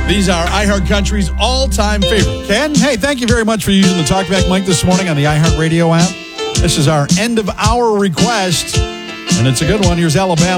These are iHeart Country's all-time favorite. Ken, hey, thank you very much for using the TalkBack mic this morning on the iHeart Radio app. This is our end-of-hour request, and it's a good one. Here's Alabama.